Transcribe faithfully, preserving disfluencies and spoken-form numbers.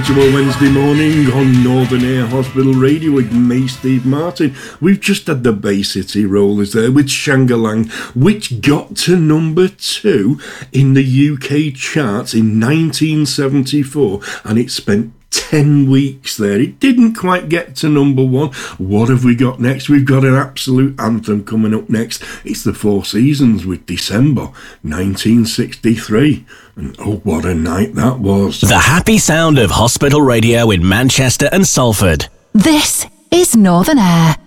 Wednesday morning on Northern Air Hospital Radio with me, Steve Martin. We've just had the Bay City Rollers there with Shangalang, which got to number two in the U K charts in nineteen seventy-four, and it spent ten weeks there. It didn't quite get to number one. What have we got next? We've got an absolute anthem coming up next. It's the Four Seasons with December nineteen sixty-three. And oh, what a night that was. The happy sound of hospital radio in Manchester and Salford. This is Northern Air.